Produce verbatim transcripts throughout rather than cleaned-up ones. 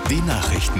Die Nachrichten.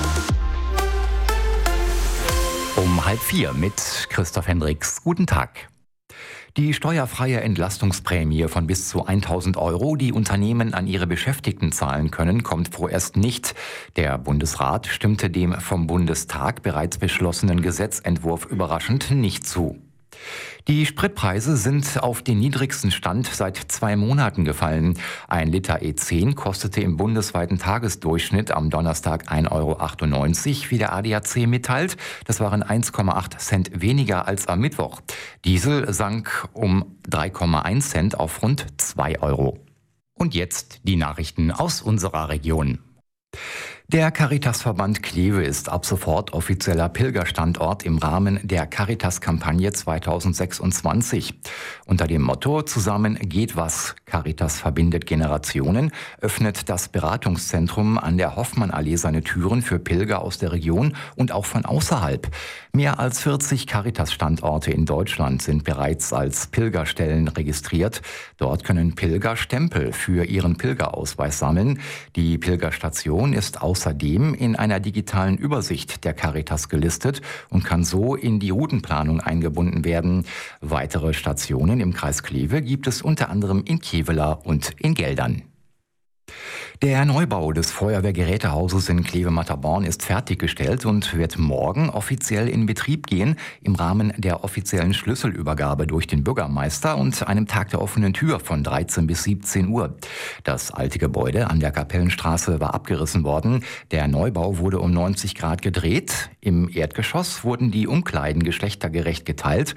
Um halb vier mit Christoph Hendricks. Guten Tag. Die steuerfreie Entlastungsprämie von bis zu tausend Euro, die Unternehmen an ihre Beschäftigten zahlen können, kommt vorerst nicht. Der Bundesrat stimmte dem vom Bundestag bereits beschlossenen Gesetzentwurf überraschend nicht zu. Die Spritpreise sind auf den niedrigsten Stand seit zwei Monaten gefallen. Ein Liter E zehn kostete im bundesweiten Tagesdurchschnitt am Donnerstag ein Euro achtundneunzig, wie der A D A C mitteilt. Das waren eins Komma acht Cent weniger als am Mittwoch. Diesel sank um drei Komma eins Cent auf rund zwei Euro. Und jetzt die Nachrichten aus unserer Region. Der Caritasverband Kleve ist ab sofort offizieller Pilgerstandort im Rahmen der Caritas-Kampagne zweitausendsechsundzwanzig. Unter dem Motto "Zusammen geht was, Caritas verbindet Generationen" öffnet das Beratungszentrum an der Hoffmannallee seine Türen für Pilger aus der Region und auch von außerhalb. Mehr als vierzig Caritas-Standorte in Deutschland sind bereits als Pilgerstellen registriert. Dort können Pilger Stempel für ihren Pilgerausweis sammeln. Die Pilgerstation ist außerdem in einer digitalen Übersicht der Caritas gelistet und kann so in die Routenplanung eingebunden werden. Weitere Stationen im Kreis Kleve gibt es unter anderem in Kevela und in Geldern. Der Neubau des Feuerwehrgerätehauses in Kleve-Matterborn ist fertiggestellt und wird morgen offiziell in Betrieb gehen, im Rahmen der offiziellen Schlüsselübergabe durch den Bürgermeister und einem Tag der offenen Tür von dreizehn bis siebzehn Uhr. Das alte Gebäude an der Kapellenstraße war abgerissen worden. Der Neubau wurde um neunzig Grad gedreht. Im Erdgeschoss wurden die Umkleiden geschlechtergerecht geteilt